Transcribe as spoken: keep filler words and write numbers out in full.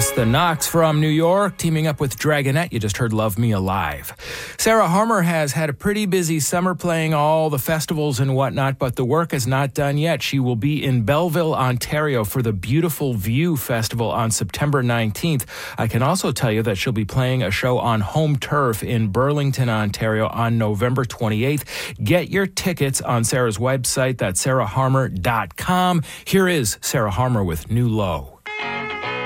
Plus the Knox from New York, teaming up with Dragonette. You just heard Love Me Alive. Sarah Harmer has had a pretty busy summer playing all the festivals and whatnot, but the work is not done yet. She will be in Belleville, Ontario for the Beautiful View Festival on September nineteenth. I can also tell you that she'll be playing a show on home turf in Burlington, Ontario on November twenty-eighth. Get your tickets on Sarah's website. That's sarah harmer dot com. Here is Sarah Harmer with New Low.